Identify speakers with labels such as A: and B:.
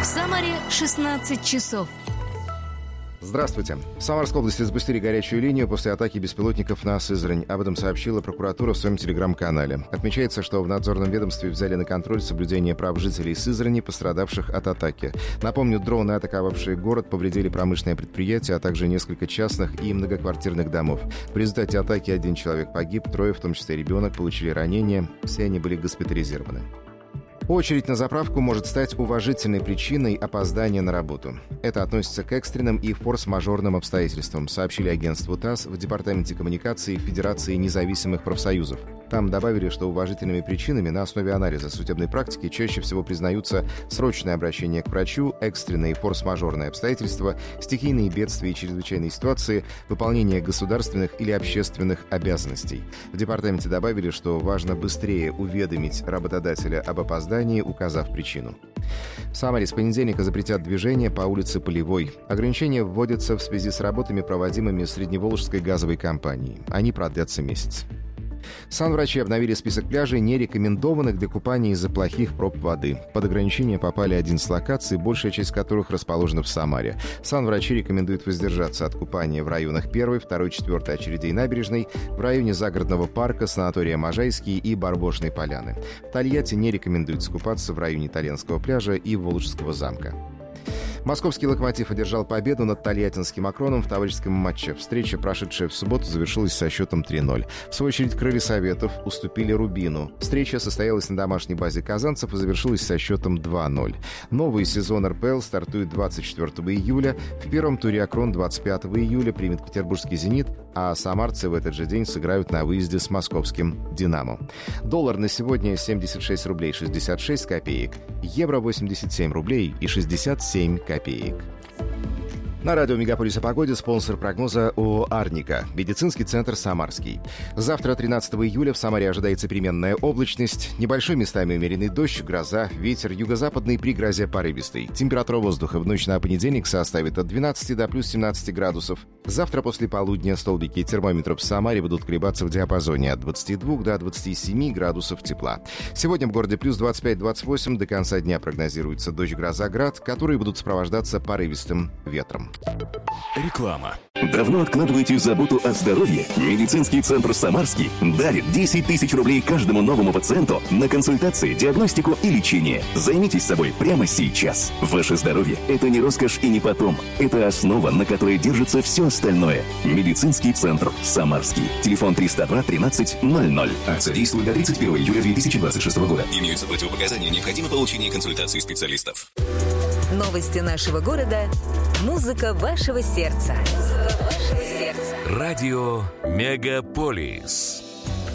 A: В Самаре 16 часов.
B: Здравствуйте. В Самарской области запустили горячую линию после атаки беспилотников на Сызрань. Об этом сообщила прокуратура в своем телеграм-канале. Отмечается, что в надзорном ведомстве взяли на контроль соблюдение прав жителей Сызрани, пострадавших от атаки. Напомню, дроны, атаковавшие город, повредили промышленное предприятие, а также несколько частных и многоквартирных домов. В результате атаки один человек погиб, трое, в том числе ребенок, получили ранения. Все они были госпитализированы. Очередь на заправку может стать уважительной причиной опоздания на работу. Это относится к экстренным и форс-мажорным обстоятельствам, сообщили агентству ТАСС в Департаменте коммуникации Федерации независимых профсоюзов. Там добавили, что уважительными причинами на основе анализа судебной практики чаще всего признаются срочное обращение к врачу, экстренные и форс-мажорные обстоятельства, стихийные бедствия и чрезвычайные ситуации, выполнение государственных или общественных обязанностей. В департаменте добавили, что важно быстрее уведомить работодателя об опоздании, указав причину. В Самаре с понедельника запретят движение по улице Полевой. Ограничения вводятся в связи с работами, проводимыми Средневолжской газовой компанией. Они продлятся месяц. Санврачи обновили список пляжей, не рекомендованных для купания из-за плохих проб воды. Под ограничения попали 11 локаций, большая часть которых расположена в Самаре. Санврачи рекомендуют воздержаться от купания в районах 1, 2, 4 очередей набережной, в районе загородного парка, санатория Можайский и Барбошной поляны. В Тольятти не рекомендуется купаться в районе Итальянского пляжа и Волжского замка. Московский «Локомотив» одержал победу над тольяттинским «Акроном» в товарищеском матче. Встреча, прошедшая в субботу, завершилась со счетом 3-0. В свою очередь, «Крылья Советов» уступили «Рубину». Встреча состоялась на домашней базе казанцев и завершилась со счетом 2-0. Новый сезон РПЛ стартует 24 июля. В первом туре «Акрон» 25 июля примет петербургский «Зенит», а самарцы в этот же день сыграют на выезде с московским «Динамо». Доллар на сегодня 76 рублей 66 копеек, евро 87 рублей и 67 копеек. На радио «Мегаполис» о погоде спонсор прогноза ООО «Арника». Медицинский центр «Самарский». Завтра, 13 июля, в Самаре ожидается переменная облачность. Небольшой местами умеренный дождь, гроза, ветер юго-западный при грозе порывистый. Температура воздуха в ночь на понедельник составит от 12 до плюс 17 градусов. Завтра после полудня столбики термометров в Самаре будут колебаться в диапазоне от 22 до 27 градусов тепла. Сегодня в городе плюс 25-28. До конца дня прогнозируется дождь, гроза, град, которые будут сопровождаться порывистым ветром.
C: Реклама. Давно откладываете заботу о здоровье? Медицинский центр «Самарский» дарит 10 тысяч рублей каждому новому пациенту на консультации, диагностику и лечение. Займитесь собой прямо сейчас. Ваше здоровье – это не роскошь и не потом. Это основа, на которой держится все остальное. Медицинский центр «Самарский». Телефон 302 13 00. Акция действует до 31 июля 2026 года. Имеются противопоказания, необходимо получение консультации специалистов.
D: Новости нашего города. Музыка вашего сердца.
E: Радио «Мегаполис».